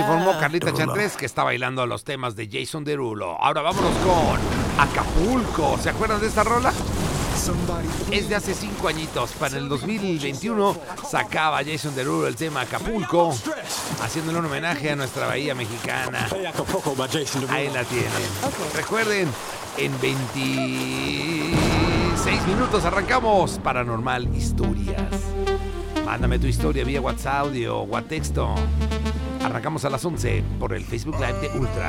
informó Carlita Chantres, que está bailando los temas de Jason Derulo. Ahora vámonos con Acapulco. ¿Se acuerdan de esta rola? Es de hace 5 añitos. Para el 2021 sacaba Jason Derulo el tema Acapulco, haciéndole un homenaje a nuestra bahía mexicana. Ahí la tienen. Recuerden, en 26 minutos arrancamos Paranormal Historias. Mándame tu historia vía WhatsApp, audio o texto. Arrancamos a las 11 por el Facebook Live de Ultra.